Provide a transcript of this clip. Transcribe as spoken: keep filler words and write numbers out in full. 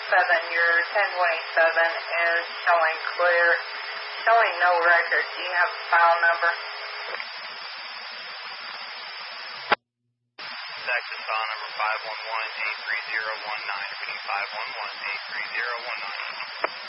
seven, your ten twenty-seven is showing clear, showing no record. Do you have a file number? Access file number five one one eight three zero one nine, repeating five one one eight three zero one nine.